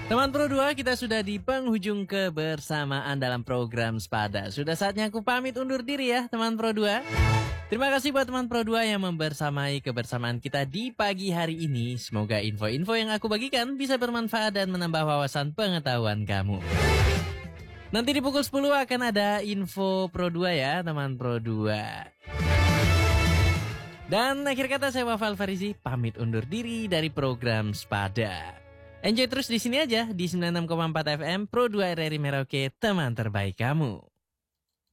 Teman Pro 2, kita sudah di penghujung kebersamaan dalam program Sepada. Sudah saatnya aku pamit undur diri ya teman Pro 2. Terima kasih buat teman Pro 2 yang membersamai kebersamaan kita di pagi hari ini. Semoga info-info yang aku bagikan bisa bermanfaat dan menambah wawasan pengetahuan kamu. Nanti di pukul 10 akan ada info Pro 2 ya teman Pro 2. Dan akhir kata saya Wafal Farizi pamit undur diri dari program Sepada. Enjoy terus di sini aja di 96,4 FM Pro 2 RRI Merauke, teman terbaik kamu.